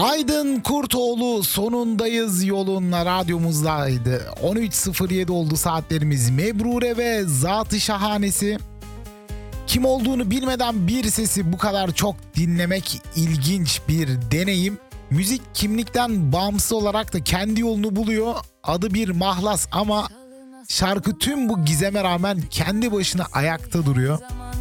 Aydın Kurtoğlu sonundayız yolunla radyomuzdaydı. 13.07 oldu saatlerimiz. Mebrure ve Zat-ı Şahanesi. Kim olduğunu bilmeden bir sesi bu kadar çok dinlemek ilginç bir deneyim. Müzik kimlikten bağımsız olarak da kendi yolunu buluyor. Adı bir mahlas ama şarkı tüm bu gizeme rağmen kendi başına ayakta duruyor.